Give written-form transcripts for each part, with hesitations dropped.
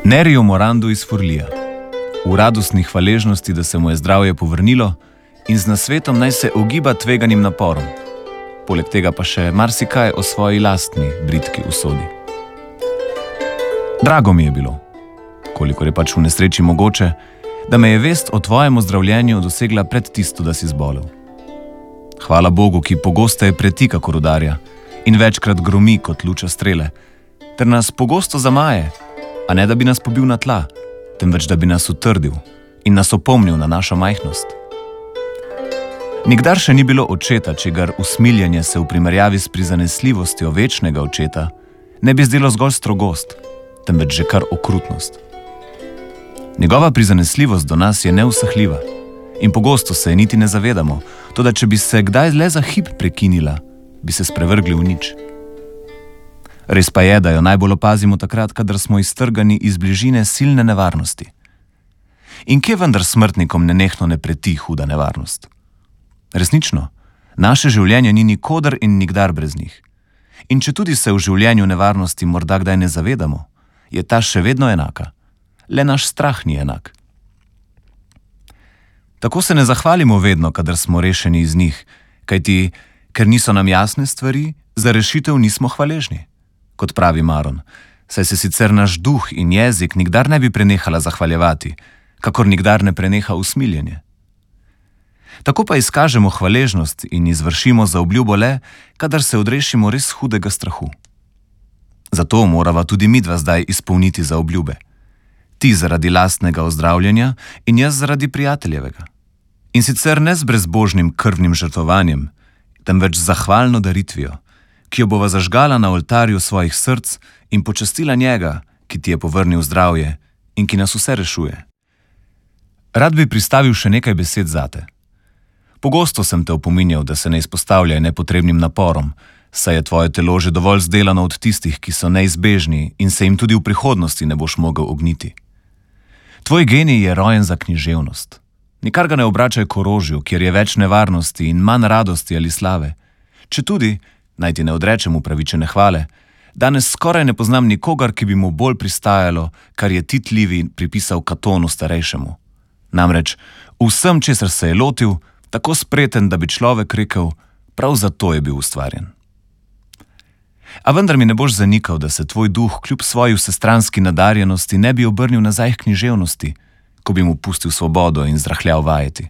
Nerio Morandu iz Forlija, v radostni hvaležnosti, da se mu je zdravje povrnilo in z nasvetom naj se ogiba tveganim naporom. Poleg tega pa še marsikaj o svoji lastni bridki usodi. Drago mi je bilo, kolikor je pač v nesreči mogoče, da me je vest o tvojem ozdravljenju dosegla pred tisto, da si zbolel. Hvala Bogu, ki pogosteje pretika kot udarja in večkrat gromi kot luča strele, ter nas pogosto zamaje, a ne da bi nas pobil na tla, temveč da bi nas utrdil in nas opomnil na našo majhnost. Nikdar še ni bilo očeta, čigar usmiljenje se v primerjavi s prizanesljivostjo večnega očeta ne bi zdelo zgolj strogost, temveč že kar okrutnost. Njegova prizanesljivost do nas je neusahljiva in pogosto se je niti ne zavedamo, toda če bi se kdaj le za hip prekinila, bi se sprevrgli v nič. Res pa je, da jo najbolj opazimo takrat, kadar smo iztrgani iz bližine silne nevarnosti. In kje vendar smrtnikom nenehno ne preti huda nevarnost? Resnično, naše življenje ni nikoder in nikdar brez njih. In če tudi se v življenju nevarnosti morda kdaj ne zavedamo, je ta še vedno enaka. Le naš strah ni enak. Tako se ne zahvalimo vedno, kadar smo rešeni iz njih, kajti, ker niso nam jasne stvari, za rešitev nismo hvaležni. Kot pravi Maron, saj se sicer naš duh in jezik nikdar ne bi prenehala zahvaljevati, kakor nikdar ne preneha usmiljenje. Tako pa izkažemo hvaležnost in izvršimo zaobljubo le, kadar se odrešimo res hudega strahu. Zato morava tudi midva zdaj izpolniti zaobljube. Ti zaradi lastnega ozdravljenja in jaz zaradi prijateljevega. In sicer ne z brezbožnim krvnim žrtvovanjem, temveč z zahvalno daritvijo, ki jo bova zažgala na oltarju svojih src in počastila njega, ki ti je povrnil zdravje in ki nas vse rešuje. Rad bi pristavil še nekaj besed zate. Pogosto sem te opominjal, da se ne izpostavljaj nepotrebnim naporom, saj je tvoje telo že dovolj zdelano od tistih, ki so neizbežni in se jim tudi v prihodnosti ne boš mogel ogniti. Tvoj genij je rojen za književnost. Nikar ga ne obračaj k orožju, kjer je več nevarnosti in manj radosti ali slave. Četudi, naj ti ne odrečem upravičene hvale, danes skoraj ne poznam nikogar, ki bi mu bolj pristajalo, kar je Tit Livij pripisal Katonu starejšemu. Namreč, vsem, česar se je lotil, tako spreten, da bi človek rekel, prav zato je bil ustvarjen. A vendar mi ne boš zanikal, da se tvoj duh kljub svoji vsestranski nadarjenosti ne bi obrnil nazaj k književnosti, ko bi mu pustil svobodo in zrahljal vajeti.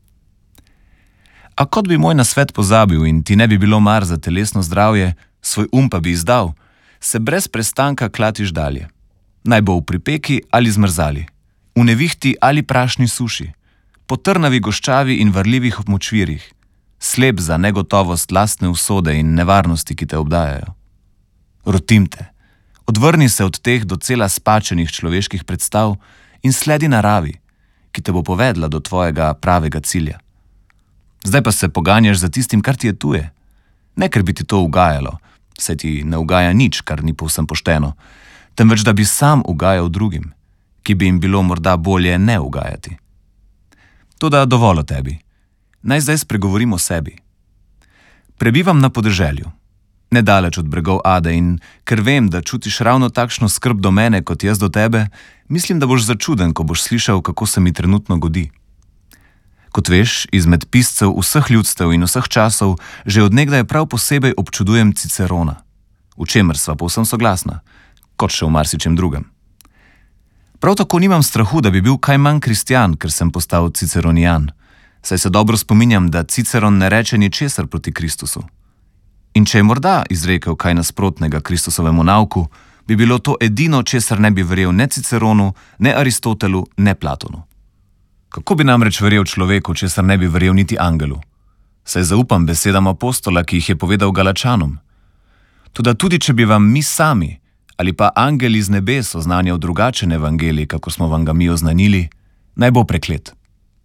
A kot bi moj nasvet pozabil in ti ne bi bilo mar za telesno zdravje, svoj pa bi izdal, se brez prestanka klatiš dalje. Naj bo v pripeki ali zmrzali, v nevihti ali prašni suši, po trnavi goščavi in varljivih močvirjih, slep za negotovost lastne usode in nevarnosti, ki te obdajajo. Rotim te, odvrni se od teh docela spačenih človeških predstav in sledi naravi, ki te bo povedla do tvojega pravega cilja. Zdaj pa se poganjaš za tistim, kar ti je tuje. Ne, ker bi ti to ugajalo, saj ti ne ugaja nič, kar ni povsem pošteno, temveč da bi sam ugajal drugim, ki bi jim bilo morda bolje ne ugajati. Toda dovolj o tebi. Naj zdaj spregovorim o sebi. Prebivam na podeželju, nedaleč od bregov Ade in ker vem, da čutiš ravno takšno skrb do mene, kot jaz do tebe, mislim, da boš začuden, ko boš slišal, kako se mi trenutno godi. Kot veš, izmed piscev vseh ljudstev in vseh časov že od nekdaj prav posebej občudujem Cicerona, v čemer sva povsem soglasna, kot še v marsičem drugem. Prav tako nimam strahu, da bi bil kaj manj kristjan, ker sem postal ciceronijan, saj se dobro spominjam, da Ciceron ne reče ničesar proti Kristusu. In če je morda izrekel kaj nasprotnega Kristusovemu nauku, bi bilo to edino, česar ne bi verjel ne Ciceronu, ne Aristotelu, ne Platonu. Kako bi namreč verjel človeku, česar ne bi verjel niti angelu? Saj zaupam besedam apostola, ki jih je povedal Galačanom. Toda tudi, če bi vam mi sami ali pa angel iz nebes oznanjal drugačen evangelij, kako smo vam ga mi oznanili, naj bo preklet.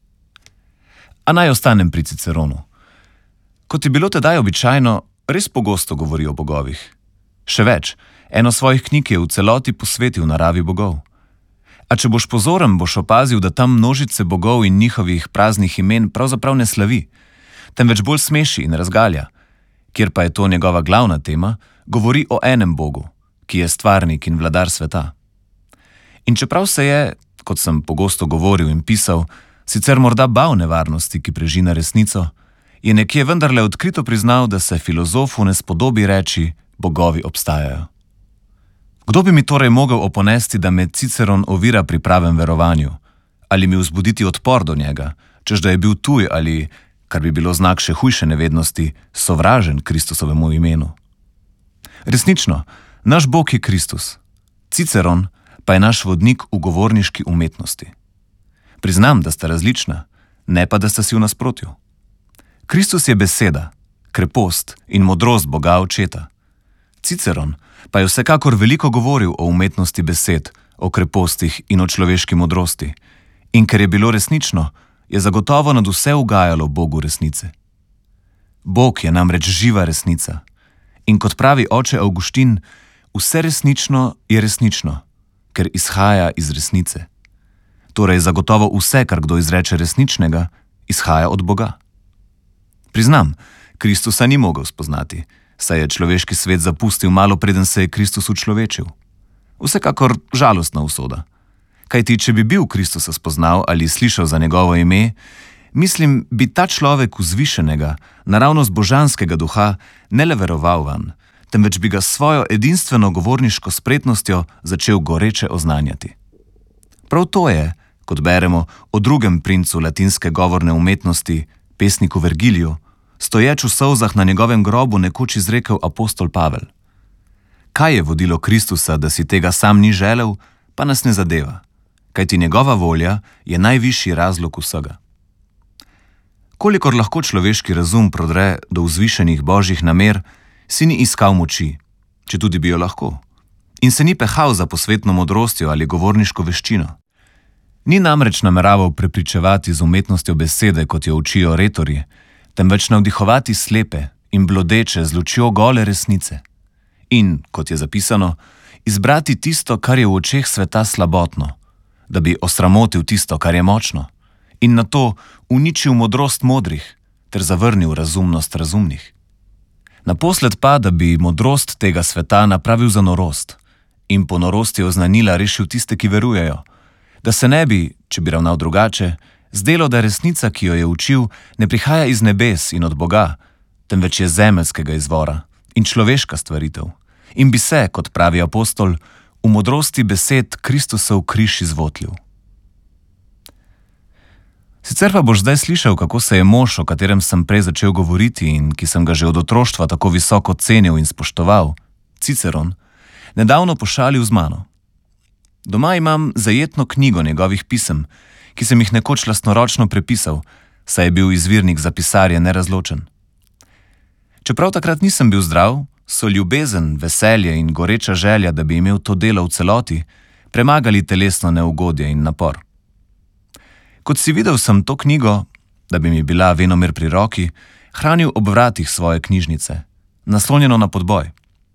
A naj ostanem pri Ciceronu. Kot je bilo tedaj običajno, res pogosto govori o bogovih. Še več, eno svojih knjig je v celoti posvetil naravi bogov. A če boš pozoren, boš opazil, da tam množice bogov in njihovih praznih imen pravzaprav ne slavi, temveč bolj smeši in razgalja, kjer pa je to njegova glavna tema, govori o enem Bogu, ki je stvarnik in vladar sveta. In čeprav se je, kot sem pogosto govoril in pisal, sicer morda bal nevarnosti, ki prežina resnico, je nekje vendarle odkrito priznal, da se filozofu ne spodobi reči, bogovi obstajajo. Kdo bi mi torej mogel oponesti, da me Ciceron ovira pri pravem verovanju, ali mi vzbuditi odpor do njega, čež da je bil tuj ali, kar bi bilo znak še hujše nevednosti, sovražen Kristusovemu imenu? Resnično, naš Bog je Kristus, Ciceron pa je naš vodnik v govorniški umetnosti. Priznam, da sta različna, ne pa da sta si v nasprotju. Kristus je beseda, krepost in modrost Boga Očeta. Ciceron pa je vsekakor veliko govoril o umetnosti besed, o krepostih in o človeški modrosti. In ker je bilo resnično, je zagotovo nad vse ugajalo Bogu resnice. Bog je namreč živa resnica. In kot pravi oče Avguštin, vse resnično je resnično, ker izhaja iz resnice. Torej zagotovo vse, kar kdo izreče resničnega, izhaja od Boga. Priznam, Kristusa ni mogel spoznati, saj je človeški svet zapustil malo preden se je Kristus učlovečil. Vsekakor žalostna usoda. Kajti, če bi bil Kristusa spoznal ali slišal za njegovo ime, mislim, bi ta človek vzvišenega, naravnost božanskega duha ne le veroval vanj, temveč bi ga s svojo edinstveno govorniško spretnostjo začel goreče oznanjati. Prav to je, kot beremo o drugem princu latinske govorne umetnosti, pesniku Vergiliju, stoječ v solzah na njegovem grobu nekoč izrekel apostol Pavel. Kaj je vodilo Kristusa, da si tega sam ni želel, pa nas ne zadeva, kajti njegova volja je najvišji razlog vsega. Kolikor lahko človeški razum prodre do vzvišenih božjih namer, si ni iskal moči, če tudi bi jo lahko, in se ni pehal za posvetno modrostjo ali govorniško veščino. Ni namreč nameraval prepričevati z umetnostjo besede, kot jo učijo retorji, temveč navdihovati slepe in blodeče z lučjo gole resnice in, kot je zapisano, izbrati tisto, kar je v očeh sveta slabotno, da bi osramotil tisto, kar je močno, in nato uničil modrost modrih ter zavrnil razumnost razumnih. Naposled pa, da bi modrost tega sveta napravil za norost in po norosti oznanila rešil tiste, ki verujejo, da se ne bi, če bi ravnal drugače, zdelo, da resnica, ki jo je učil, ne prihaja iz nebes in od Boga, temveč je zemeljskega izvora in človeška stvaritev, in bi se, kot pravi apostol, v modrosti besed Kristusov križ izvotlil. Sicer pa boš zdaj slišal, kako se je mož, o katerem sem prej začel govoriti in ki sem ga že od otroštva tako visoko cenil in spoštoval, Ciceron, nedavno pošalil z mano. Doma imam zajetno knjigo njegovih pisem, ki sem jih nekoč lastnoročno prepisal, saj je bil izvirnik za pisarje nerazločen. Čeprav takrat nisem bil zdrav, so ljubezen, veselje in goreča želja, da bi imel to delo v celoti, premagali telesno neugodje in napor. Kot si videl, sem to knjigo, da bi mi bila venomer pri roki, hranil ob vratih svoje knjižnice, naslonjeno na podboj.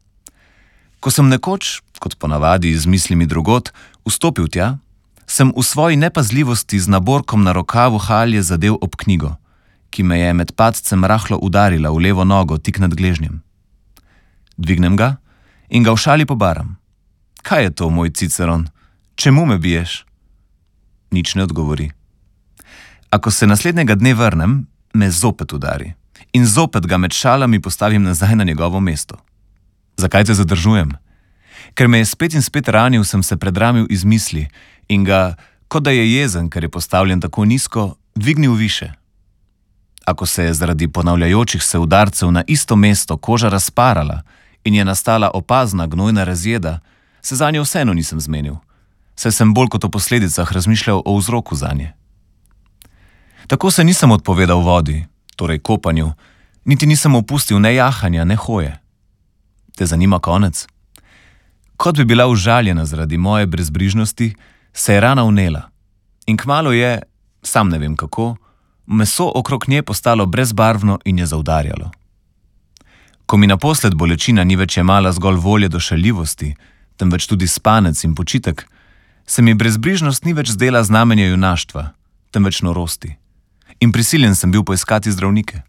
Ko sem nekoč, kot ponavadi z mislimi drugot, vstopil tja, sem v svoji nepazljivosti z naborkom na rokavu halje zadev ob knjigo, ki me je med padcem rahlo udarila v levo nogo tik nad gležnjem. Dvignem ga in ga v šali pobaram. Kaj je to, moj Ciceron? Čemu me biješ? Nič ne odgovori. A ko se naslednjega dne vrnem, me zopet udari in zopet ga med šalami postavim nazaj na njegovo mesto. Zakaj te zadržujem? Ker me je spet in spet ranil, sem se predramil iz misli in ga, kot da je jezen, ker je postavljen tako nizko, dvignil više. Ako se je zaradi ponavljajočih se udarcev na isto mesto koža razparala in je nastala opazna gnojna razjeda, se zanjo vseeno nisem zmenil, saj sem bolj kot o posledicah razmišljal o vzroku zanje. Tako se nisem odpovedal vodi, torej kopanju, niti nisem opustil ne jahanja, ne hoje. Te zanima konec? Kot bi bila užaljena zaradi moje brezbrižnosti, se je rana vnela in kmalu je, sam ne vem kako, meso okrog nje postalo brezbarvno in je zaudarjalo. Ko mi naposled bolečina ni več jemala zgolj volje do šaljivosti, temveč tudi spanec in počitek, se mi brezbrižnost ni več zdela znamenje junaštva, temveč norosti. In prisiljen sem bil poiskati zdravnike.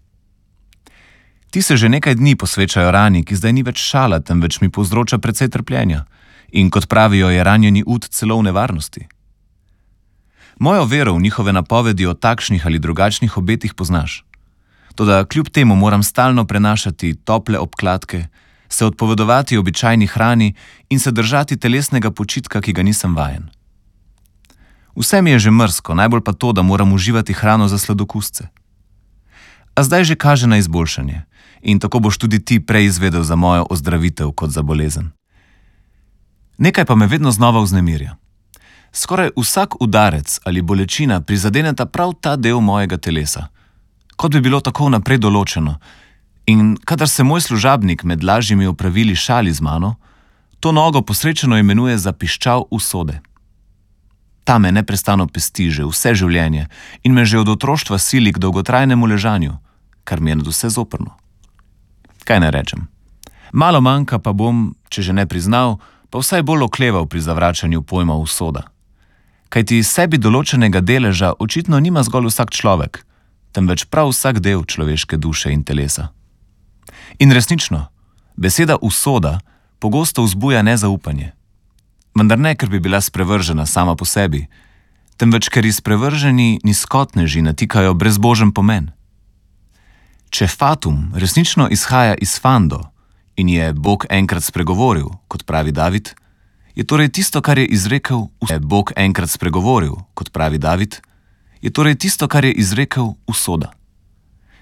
Ti se že nekaj dni posvečajo rani, ki zdaj ni več šala, temveč mi povzroča precej trpljenja, In kot pravijo, je ranjeni ud celo v nevarnosti. Mojo vero v njihove napovedi o takšnih ali drugačnih obetih poznaš. Toda kljub temu moram stalno prenašati tople obkladke, se odpovedovati običajni hrani in se držati telesnega počitka, ki ga nisem vajen. Vse mi je že mrzko, najbolj pa to, da moram uživati hrano za sladokusce. A zdaj že kaže na izboljšanje in tako boš tudi ti prej izvedel za mojo ozdravitev kot za bolezen. Nekaj pa me vedno znova vznemirja. Skoraj vsak udarec ali bolečina prizadeneta prav ta del mojega telesa, kot bi bilo tako vnaprej določeno, in kadar se moj služabnik med lažjimi opravili šali z mano, to nogo posrečeno imenuje za piščal usode. Ta me neprestano pesti že vse življenje in me že od otroštva sili k dolgotrajnemu ležanju, kar mi je nadvse zoprno. Kaj naj rečem? Malo manjka pa bom, če že ne priznal, pa vsaj bolj okleval pri zavračanju pojma usoda. Kajti sebi določenega deleža očitno nima zgolj vsak človek, temveč prav vsak del človeške duše in telesa. In resnično, beseda usoda pogosto vzbuja nezaupanje. Vendar ne, ker bi bila sprevržena sama po sebi, temveč ker ji sprevrženi nizkotneži natikajo brezbožen pomen. Če fatum resnično izhaja iz fando in je Bog enkrat spregovoril, kot pravi David, je torej tisto, kar je izrekel usoda.